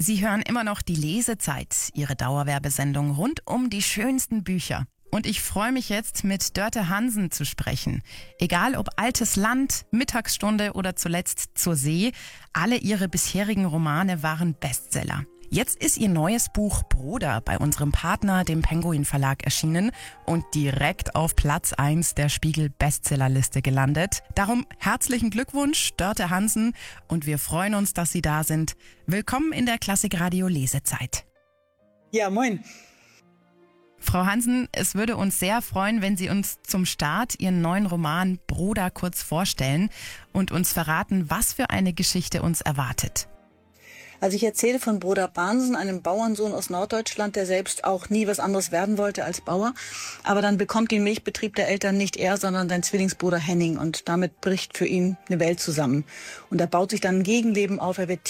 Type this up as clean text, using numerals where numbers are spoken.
Sie hören immer noch die Lesezeit, Ihre Dauerwerbesendung rund um die schönsten Bücher. Und ich freue mich jetzt, mit Dörte Hansen zu sprechen. Egal ob Altes Land, Mittagsstunde oder zuletzt Zur See, alle ihre bisherigen Romane waren Bestseller. Jetzt ist ihr neues Buch Bruder bei unserem Partner, dem Penguin Verlag, erschienen und direkt auf Platz 1 der Spiegel-Bestsellerliste gelandet. Darum herzlichen Glückwunsch, Dörte Hansen, und wir freuen uns, dass Sie da sind. Willkommen in der Klassikradio Lesezeit. Ja, moin. Frau Hansen, es würde uns sehr freuen, wenn Sie uns zum Start Ihren neuen Roman Bruder kurz vorstellen und uns verraten, was für eine Geschichte uns erwartet. Also ich erzähle von Bruder Bahnsen, einem Bauernsohn aus Norddeutschland, der selbst auch nie was anderes werden wollte als Bauer. Aber dann bekommt den Milchbetrieb der Eltern nicht er, sondern sein Zwillingsbruder Henning. Und damit bricht für ihn eine Welt zusammen. Und da baut sich dann ein Gegenleben auf. Er wird